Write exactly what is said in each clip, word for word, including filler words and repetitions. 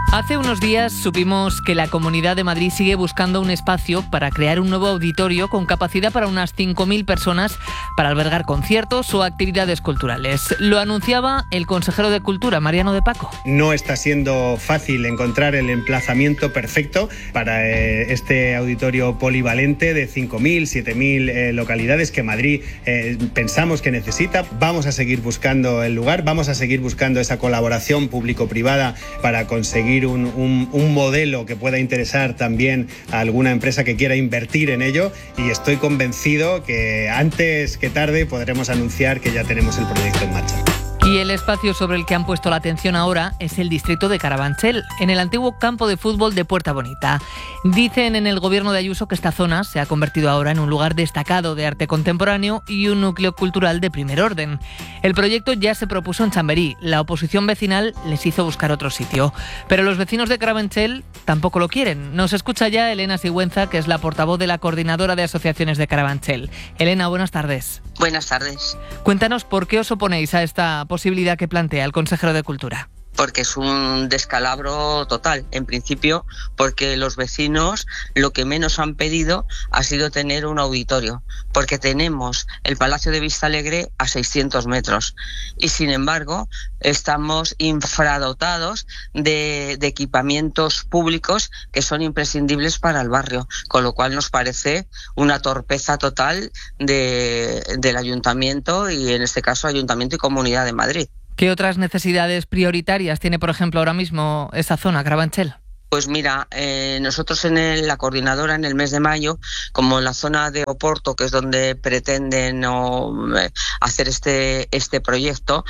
Hace unos días supimos que la Comunidad de Madrid sigue buscando un espacio para crear un nuevo auditorio con capacidad para unas cinco mil personas para albergar conciertos o actividades culturales. Lo anunciaba el consejero de Cultura, Mariano de Paco. No está siendo fácil encontrar el emplazamiento perfecto para eh, este auditorio polivalente de cinco mil, siete mil eh, localidades que Madrid eh, pensamos que necesita. Vamos a seguir buscando el lugar, vamos a seguir buscando esa colaboración público-privada para conseguir Un, un, un modelo que pueda interesar también a alguna empresa que quiera invertir en ello, y estoy convencido que antes que tarde podremos anunciar que ya tenemos el proyecto en marcha. Y el espacio sobre el que han puesto la atención ahora es el distrito de Carabanchel, en el antiguo campo de fútbol de Puerta Bonita. Dicen en el gobierno de Ayuso que esta zona se ha convertido ahora en un lugar destacado de arte contemporáneo y un núcleo cultural de primer orden. El proyecto ya se propuso en Chamberí. La oposición vecinal les hizo buscar otro sitio. Pero los vecinos de Carabanchel tampoco lo quieren. Nos escucha ya Elena Sigüenza, que es la portavoz de la Coordinadora de Asociaciones de Carabanchel. Elena, buenas tardes. Buenas tardes. Cuéntanos por qué os oponéis a esta posibilidad que plantea el consejero de Cultura. Porque es un descalabro total. En principio, porque los vecinos lo que menos han pedido ha sido tener un auditorio, porque tenemos el Palacio de Vistalegre a seiscientos metros y, sin embargo, estamos infradotados de, de equipamientos públicos que son imprescindibles para el barrio, con lo cual nos parece una torpeza total de, del Ayuntamiento y, en este caso, Ayuntamiento y Comunidad de Madrid. ¿Qué otras necesidades prioritarias tiene, por ejemplo, ahora mismo esa zona, Carabanchel? Pues mira, eh, nosotros en el, la coordinadora en el mes de mayo, como en la zona de Oporto, que es donde pretenden o, eh, hacer este, este proyecto,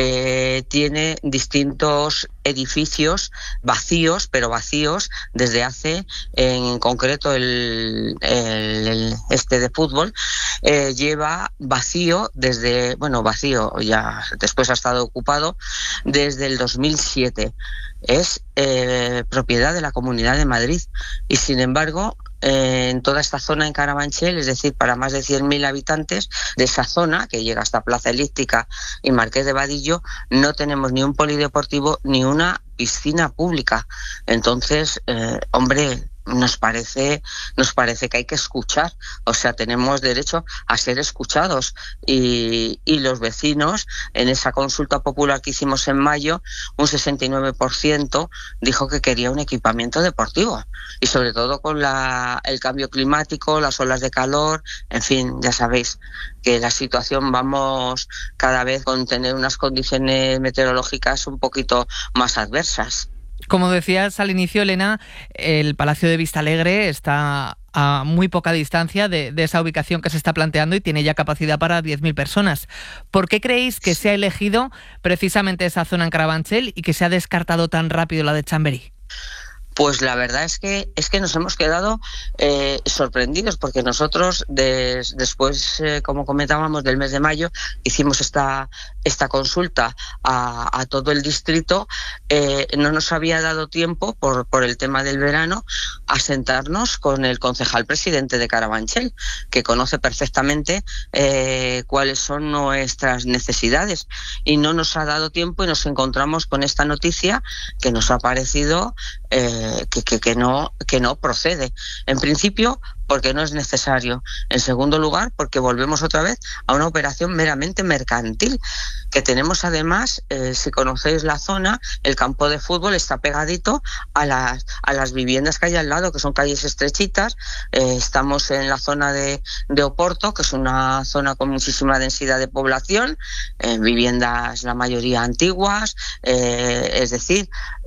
eh, tiene distintos edificios vacíos, pero vacíos desde hace, en concreto el, el, el este de fútbol, eh, lleva vacío desde, bueno, vacío, ya después ha estado ocupado desde el dos mil siete. Es eh, propiedad de la Comunidad de Madrid y, sin embargo, eh, en toda esta zona en Carabanchel, es decir, para más de cien mil habitantes de esa zona, que llega hasta Plaza Elíptica y Marqués de Vadillo, no tenemos ni un polideportivo ni una piscina pública. Entonces, eh, hombre, nos parece nos parece que hay que escuchar, o sea, tenemos derecho a ser escuchados y, y los vecinos, en esa consulta popular que hicimos en mayo, un sesenta y nueve por ciento dijo que quería un equipamiento deportivo, y sobre todo con la, el cambio climático, las olas de calor, en fin, ya sabéis que la situación, vamos cada vez con tener unas condiciones meteorológicas un poquito más adversas. Como decías al inicio, Elena, el Palacio de Vistalegre está a muy poca distancia de, de esa ubicación que se está planteando y tiene ya capacidad para diez mil personas. ¿Por qué creéis que se ha elegido precisamente esa zona en Carabanchel y que se ha descartado tan rápido la de Chamberí? Pues la verdad es que es que nos hemos quedado eh, sorprendidos, porque nosotros des, después, eh, como comentábamos, del mes de mayo, hicimos esta esta consulta a, a todo el distrito. Eh, no nos había dado tiempo, por, por el tema del verano, a sentarnos con el concejal presidente de Carabanchel, que conoce perfectamente eh, cuáles son nuestras necesidades, y no nos ha dado tiempo y nos encontramos con esta noticia que nos ha parecido eh, que, que, que, no, que no procede. En principio, porque no es necesario. En segundo lugar, porque volvemos otra vez a una operación meramente mercantil, que tenemos además, eh, si conocéis la zona, el campo de fútbol está pegadito a las, a las viviendas que hay al lado, que son calles estrechitas. Eh, estamos en la zona de, de Oporto, que es una zona con muchísima densidad de población, eh, viviendas la mayoría antiguas, eh, es decir,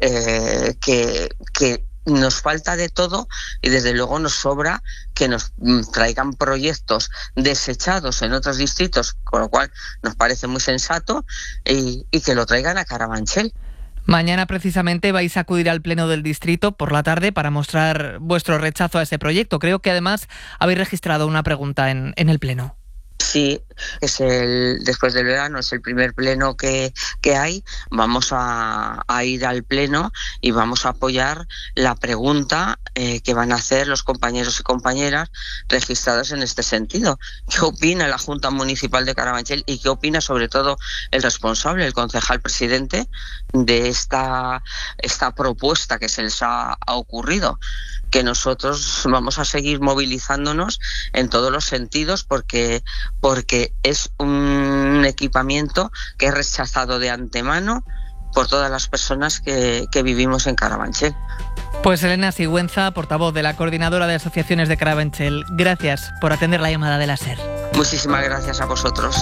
eh, que, que nos falta de todo, y desde luego nos sobra que nos traigan proyectos desechados en otros distritos, con lo cual nos parece muy sensato, y, y que lo traigan a Carabanchel. Mañana precisamente vais a acudir al pleno del distrito por la tarde para mostrar vuestro rechazo a ese proyecto. Creo que además habéis registrado una pregunta en, en el pleno. Sí, es el después del verano, es el primer pleno que, que hay. Vamos a, a ir al pleno y vamos a apoyar la pregunta eh, que van a hacer los compañeros y compañeras registrados en este sentido. ¿Qué opina la Junta Municipal de Carabanchel y qué opina sobre todo el responsable, el concejal presidente, de esta, esta propuesta que se les ha, ha ocurrido? Que nosotros vamos a seguir movilizándonos en todos los sentidos porque, porque es un equipamiento que es rechazado de antemano por todas las personas que, que vivimos en Carabanchel. Pues Elena Sigüenza, portavoz de la Coordinadora de Asociaciones de Carabanchel, gracias por atender la llamada de la SER. Muchísimas gracias a vosotros.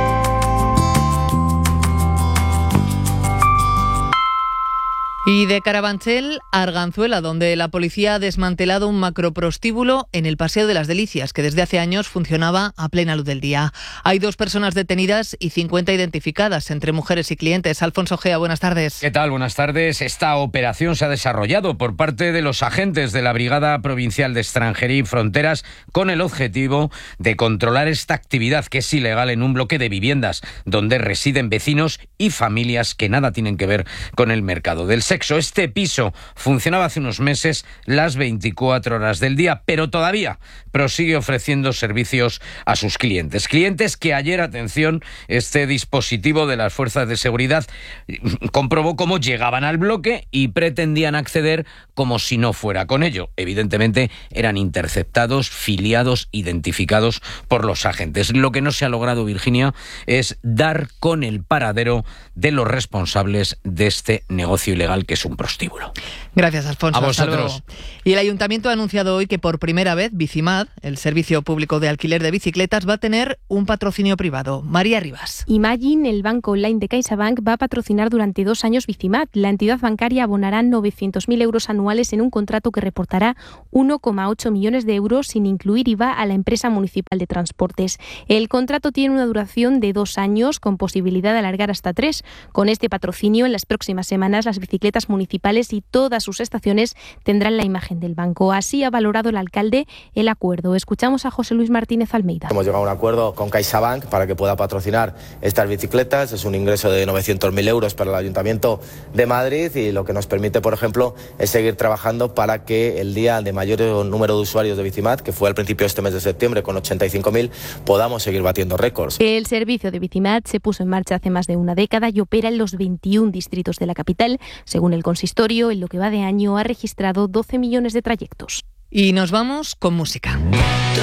Y de Carabanchel a Arganzuela, donde la policía ha desmantelado un macroprostíbulo en el Paseo de las Delicias, que desde hace años funcionaba a plena luz del día. Hay dos personas detenidas y cincuenta identificadas, entre mujeres y clientes. Alfonso Gea, buenas tardes. ¿Qué tal? Buenas tardes. Esta operación se ha desarrollado por parte de los agentes de la Brigada Provincial de Extranjería y Fronteras con el objetivo de controlar esta actividad que es ilegal en un bloque de viviendas donde residen vecinos y familias que nada tienen que ver con el mercado del sexo. Este piso funcionaba hace unos meses las veinticuatro horas del día, pero todavía prosigue ofreciendo servicios a sus clientes. Clientes que ayer, atención, este dispositivo de las fuerzas de seguridad comprobó cómo llegaban al bloque y pretendían acceder como si no fuera con ello. Evidentemente eran interceptados, filiados, identificados por los agentes. Lo que no se ha logrado, Virginia, es dar con el paradero de los responsables de este negocio ilegal que es un prostíbulo. Gracias, Alfonso. A vosotros. Y el Ayuntamiento ha anunciado hoy que por primera vez Bicimad, el servicio público de alquiler de bicicletas, va a tener un patrocinio privado. María Rivas. Imagine, el banco online de CaixaBank, va a patrocinar durante dos años Bicimad. La entidad bancaria abonará novecientos mil euros anuales en un contrato que reportará uno coma ocho millones de euros sin incluir I V A a la empresa municipal de transportes. El contrato tiene una duración de dos años con posibilidad de alargar hasta tres. Con este patrocinio, en las próximas semanas, las bicicletas municipales y todas sus estaciones tendrán la imagen del banco. Así ha valorado el alcalde el acuerdo. Escuchamos a José Luis Martínez Almeida. Hemos llegado a un acuerdo con CaixaBank para que pueda patrocinar estas bicicletas. Es un ingreso de novecientos mil euros para el Ayuntamiento de Madrid y lo que nos permite, por ejemplo, es seguir trabajando para que el día de mayor número de usuarios de Bicimad, que fue al principio de este mes de septiembre con ochenta y cinco mil, podamos seguir batiendo récords. El servicio de Bicimad se puso en marcha hace más de una década y opera en los veintiún distritos de la capital. Según el consistorio, en lo que va de año ha registrado doce millones de trayectos. Y nos vamos con música.